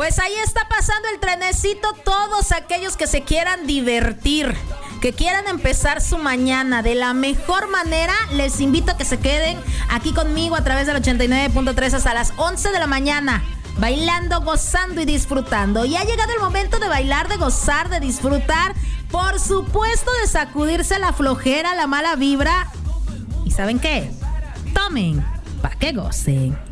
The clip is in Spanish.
Pues ahí está pasando el trenecito. Todos aquellos que se quieran divertir, que quieran empezar su mañana de la mejor manera, les invito a que se queden aquí conmigo a través del 89.3 hasta las 11 de la mañana, bailando, gozando y disfrutando. Y ha llegado el momento de bailar, de gozar, de disfrutar, por supuesto de sacudirse la flojera, la mala vibra. ¿Y saben qué? Tomen pa' que gocen.